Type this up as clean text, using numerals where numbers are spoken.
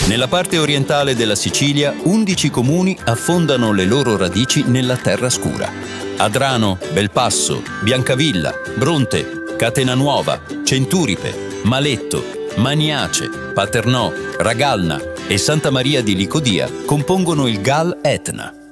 Nella parte orientale della Sicilia, 11 comuni affondano le loro radici nella terra scura. Adrano, Belpasso, Biancavilla, Bronte, Catenanuova, Centuripe, Maletto, Maniace, Paternò, Ragalna e Santa Maria di Licodia compongono il Gal Etna.